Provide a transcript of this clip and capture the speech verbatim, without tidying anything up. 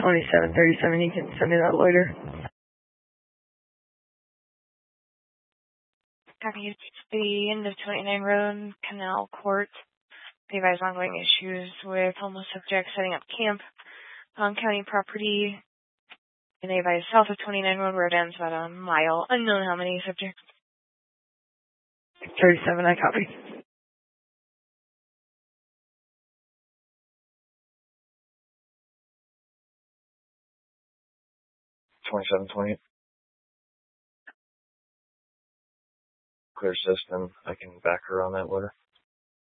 twenty-seven thirty-seven. You can send me that later. Copy. The end of twenty-nine Road, Canal Court. They advise ongoing issues with homeless subjects setting up camp on county property. And they advise south of twenty-nine Road, road ends about a mile. Unknown how many subjects. thirty-seven, I copy. twenty-seven twenty. Clear system. I can back her on that letter.